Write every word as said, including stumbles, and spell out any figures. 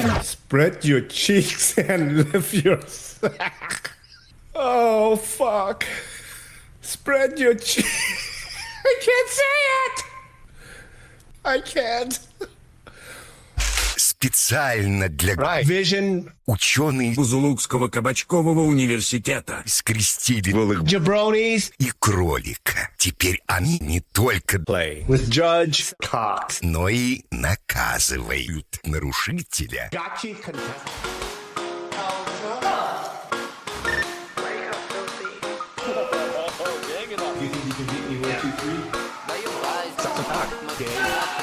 Spread your cheeks and lift your sack. Oh, fuck. Spread your cheeks. I can't say it. I can't. Специально для Right. Vision. ученые Бузулукского кабачкового университета скрестили голых Jabronis. и кролика. Теперь они не только Play with Judge Cox. но и наказывают нарушителя. Gotcha contestant.